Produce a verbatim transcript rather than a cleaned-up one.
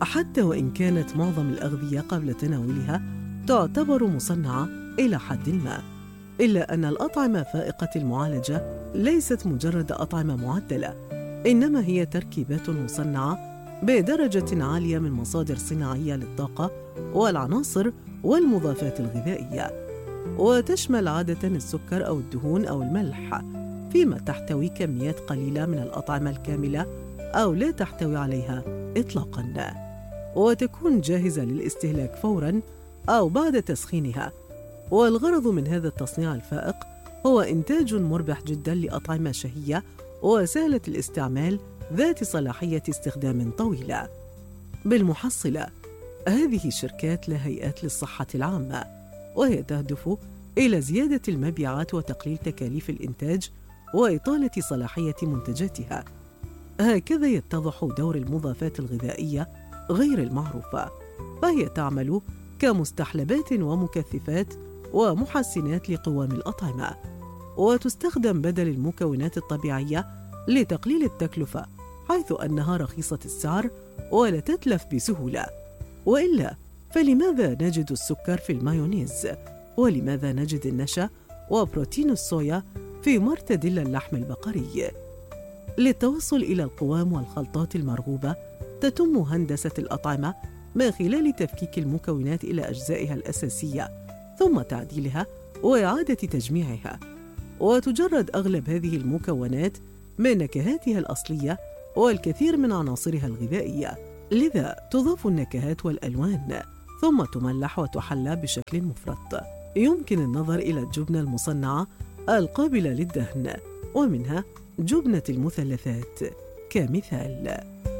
حتى وإن كانت معظم الأغذية قبل تناولها تعتبر مصنعة إلى حد ما، إلا أن الأطعمة فائقة المعالجة ليست مجرد أطعمة معدلة، إنما هي تركيبات مصنعة بدرجة عالية من مصادر صناعية للطاقة والعناصر والمضافات الغذائية، وتشمل عادة السكر أو الدهون أو الملح، فيما تحتوي كميات قليلة من الأطعمة الكاملة أو لا تحتوي عليها إطلاقاً، وتكون جاهزة للاستهلاك فوراً أو بعد تسخينها. والغرض من هذا التصنيع الفائق هو إنتاج مربح جداً لأطعمة شهية وسهلة الاستعمال ذات صلاحية استخدام طويلة. بالمحصلة، هذه شركات لا هيئات للصحة العامة، وهي تهدف إلى زيادة المبيعات وتقليل تكاليف الإنتاج وإطالة صلاحية منتجاتها. هكذا يتضح دور المضافات الغذائية غير المعروفة، فهي تعمل كمستحلبات ومكثفات ومحسنات لقوام الأطعمة، وتستخدم بدل المكونات الطبيعية لتقليل التكلفة، حيث أنها رخيصة السعر ولا تتلف بسهولة. وإلا فلماذا نجد السكر في المايونيز؟ ولماذا نجد النشا وبروتين الصويا في مرتديل اللحم البقري؟ للتوصل إلى القوام والخلطات المرغوبة تتم هندسة الأطعمة من خلال تفكيك المكونات إلى أجزائها الأساسية، ثم تعديلها وإعادة تجميعها، وتجرد أغلب هذه المكونات من نكهاتها الأصلية والكثير من عناصرها الغذائية، لذا تضاف النكهات والألوان ثم تملح وتحلى بشكل مفرط. يمكن النظر إلى الجبنة المصنعة القابلة للدهن، ومنها جبنة المثلثات كمثال.